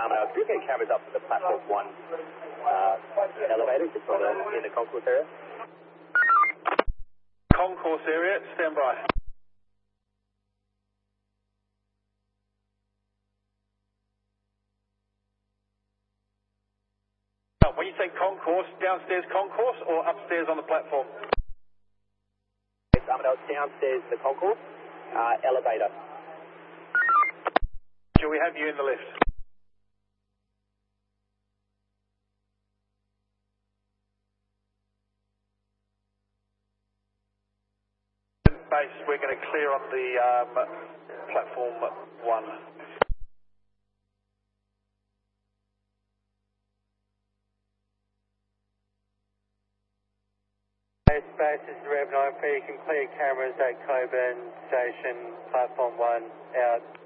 Could you get cameras up for the platform 1 elevator, just in the concourse area? Concourse area, stand by. When you say concourse, downstairs concourse or upstairs on the platform? Yes, downstairs the concourse, elevator. Do we have you in the lift? Base, we're going to clear on the platform 1. Space is Rev 9 you can clear cameras at Coburn Station, platform 1, out.